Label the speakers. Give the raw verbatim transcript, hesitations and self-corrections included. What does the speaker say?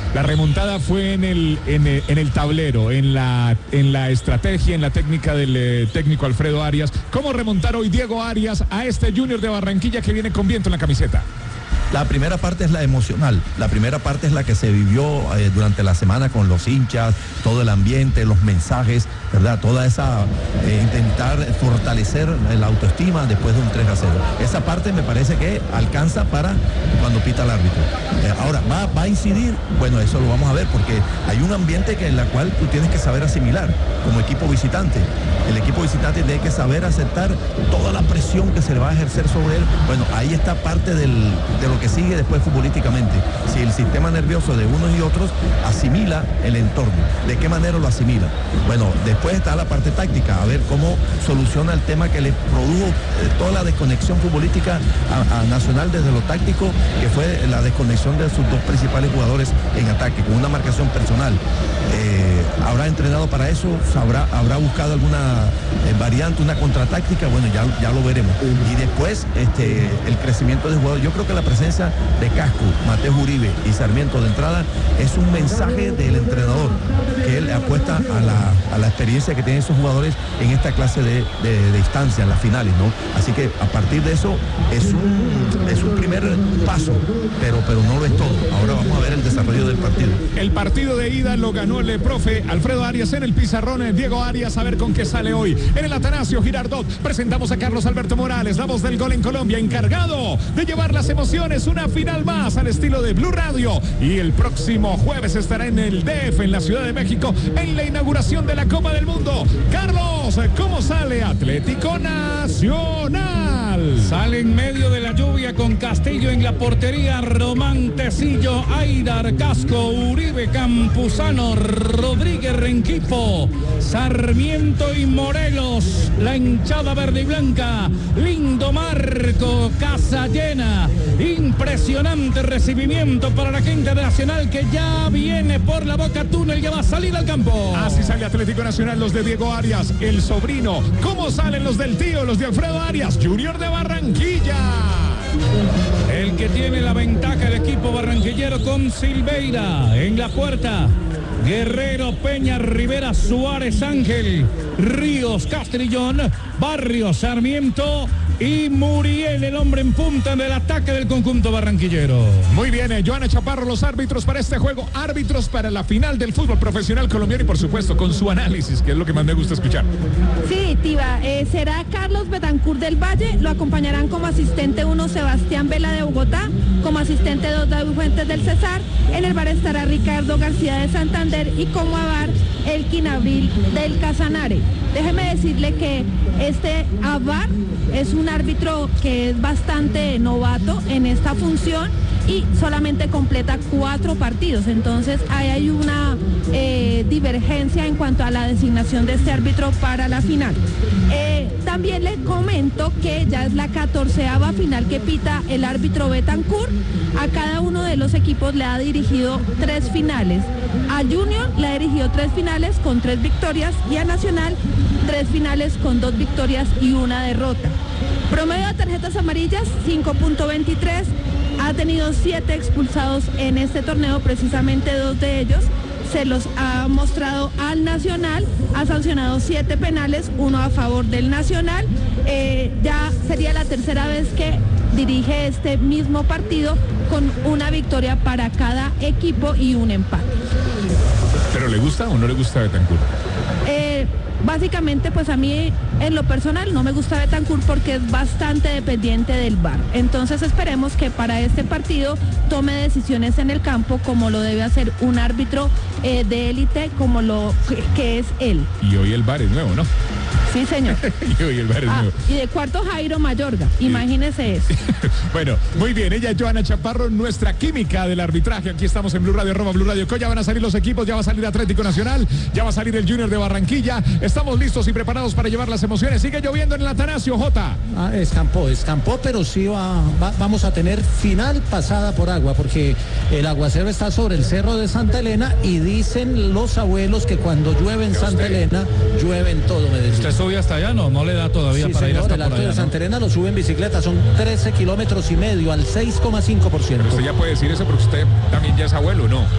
Speaker 1: La remontada fue en el, en el, en el tablero, en la, en la estrategia, en la técnica del eh, técnico Alfredo Arias. ¿Cómo remontar hoy Diego Arias a este Junior de Barranquilla que viene con viento en la camiseta?
Speaker 2: La primera parte es la emocional, la primera parte es la que se vivió eh, durante la semana con los hinchas, todo el ambiente, los mensajes, ¿verdad? Toda esa, eh, intentar fortalecer la autoestima después de un tres a cero. Esa parte me parece que alcanza para cuando pita el árbitro. Eh, ahora, ¿va, ¿va a incidir? Bueno, eso lo vamos a ver porque hay un ambiente que, en la cual tú tienes que saber asimilar como equipo visitante. El equipo visitante tiene que saber aceptar toda la presión que se le va a ejercer sobre él. Bueno, ahí está parte del, de lo que sigue después futbolísticamente. Si el sistema nervioso de unos y otros asimila el entorno, ¿de qué manera lo asimila? Bueno, después está la parte táctica, a ver cómo soluciona el tema que le produjo eh, toda la desconexión futbolística a, a Nacional desde lo táctico, que fue la desconexión de sus dos principales jugadores en ataque, con una marcación personal. Eh, ¿Habrá entrenado para eso? ¿Habrá, habrá buscado alguna eh, variante, una contratáctica? Bueno, ya, ya lo veremos. Y después este, el crecimiento de jugadores. Yo creo que la presencia de Casco, Mateo Uribe y Sarmiento de entrada es un mensaje del entrenador, que él apuesta a la, a la experiencia que tienen esos jugadores en esta clase de, de, de instancias, en las finales, ¿no? Así que a partir de eso es un, es un primer paso, pero, pero no lo es todo. Ahora vamos a ver el desarrollo del partido.
Speaker 1: El partido de ida lo ganó el profe Alfredo Arias en el pizarrón. Diego Arias, a ver con qué sale hoy. En el Atanasio Girardot presentamos a Carlos Alberto Morales, la voz del gol en Colombia, encargado de llevar las emociones. Una final más al estilo de Blue Radio. Y el próximo jueves estará en el D F, en la Ciudad de México, en la inauguración de la Copa del Mundo. Carlos, ¿cómo sale Atlético Nacional?
Speaker 3: Sale en medio de la lluvia con Castillo en la portería, Román Tecillo, Aidar, Casco, Uribe, Campuzano, Rodríguez Renquifo, Sarmiento y Morelos, la hinchada verde y blanca, lindo marco, casa llena, impresionante recibimiento para la gente de Nacional que ya viene por la Boca Túnel, ya va a salir al campo.
Speaker 1: Así sale Atlético Nacional, los de Diego Arias, el sobrino. ¿Cómo salen los del tío, los de Alfredo Arias, Junior de Barranquilla?
Speaker 3: El que tiene la ventaja el equipo barranquillero con Silveira en la puerta. Guerrero, Peña, Rivera, Suárez, Ángel, Ríos, Castrillón, Barrios, Sarmiento y Muriel, el hombre en punta del ataque del conjunto barranquillero.
Speaker 1: Muy bien, eh, Joana Chaparro, los árbitros para este juego, árbitros para la final del fútbol profesional colombiano y por supuesto con su análisis, que es lo que más me gusta escuchar.
Speaker 4: Sí, Tiva, eh, será Carlos Betancourt del Valle, lo acompañarán como asistente uno Sebastián Vela de Bogotá, como asistente dos David Fuentes del Cesar, en el bar estará Ricardo García de Santander y como avar Elkin Abril del Casanare. Déjeme decirle que este avar es un árbitro que es bastante novato en esta función y solamente completa cuatro partidos, entonces ahí hay una eh, divergencia en cuanto a la designación de este árbitro para la final. Eh, también le comento que ya es la catorceava final que pita el árbitro Betancourt. A cada uno de los equipos le ha dirigido tres finales. A Junior le ha dirigido tres finales con tres victorias y a Nacional tres finales con dos victorias y una derrota. Promedio de tarjetas amarillas cinco punto veintitrés. Ha tenido siete expulsados en este torneo, precisamente dos de ellos se los ha mostrado al Nacional, ha sancionado siete penales, uno a favor del Nacional. Eh, ya sería la tercera vez que dirige este mismo partido con una victoria para cada equipo y un empate.
Speaker 1: ¿Pero le gusta o no le gusta Betancourt?
Speaker 4: Eh, Básicamente, pues a mí en lo personal no me gusta Betancourt porque es bastante dependiente del V A R. Entonces esperemos que para este partido tome decisiones en el campo como lo debe hacer un árbitro eh, de élite como lo que, que es él.
Speaker 1: Y hoy el V A R es nuevo, ¿no?
Speaker 4: Sí, señor.
Speaker 1: Y hoy el V A R es
Speaker 4: ah,
Speaker 1: nuevo.
Speaker 4: Y de cuarto Jairo Mayorga, imagínese eso.
Speaker 1: Bueno, muy bien, ella es Joana Chaparro, nuestra química del arbitraje. Aquí estamos en Blue Radio, arroba Blue Radio Co. Ya van a salir los equipos, ya va a salir Atlético Nacional, ya va a salir el Junior de Barranquilla. Estamos listos y preparados para llevar las emociones. Sigue lloviendo en el Atanasio, Jota.
Speaker 5: Ah, escampó, escampó, pero sí va, va, vamos a tener final pasada por agua, porque el aguacero está sobre el cerro de Santa Elena y dicen los abuelos que cuando llueve en Santa Elena, llueve en todo Medellín.
Speaker 3: ¿Usted sube hasta allá? No, no le da todavía
Speaker 5: sí,
Speaker 3: para
Speaker 5: señor,
Speaker 3: ir hasta
Speaker 5: el alto
Speaker 3: por allá,
Speaker 5: de Santa
Speaker 3: ¿no?
Speaker 5: Elena lo sube en bicicleta, son trece kilómetros y medio al seis coma cinco por ciento.
Speaker 1: Pero usted ya puede decir eso porque usted también ya es abuelo, ¿no?